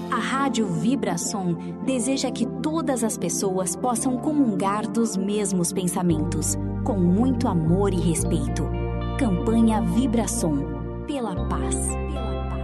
A Rádio Vibração deseja que todas as pessoas possam comungar dos mesmos pensamentos, com muito amor e respeito. Campanha Vibração, pela paz.